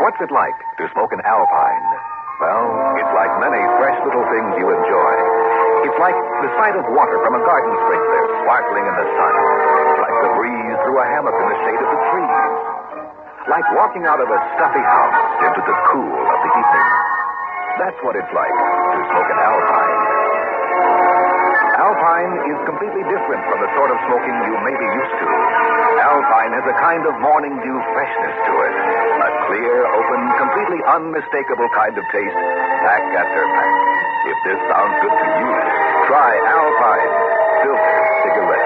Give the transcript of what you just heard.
What's it like to smoke an Alpine? Well, it's like many fresh little things you enjoy. It's like the sight of water from a garden sprinkler sparkling in the sun. Like the breeze through a hammock in the shade of the trees. Like walking out of a stuffy house into the cool of the evening. That's what it's like to smoke an Alpine. Alpine is completely different from the sort of smoking you may be used to. Alpine has a kind of morning dew freshness to it. A clear, open, completely unmistakable kind of taste, pack after pack. If this sounds good to you, try Alpine Filter Cigarette.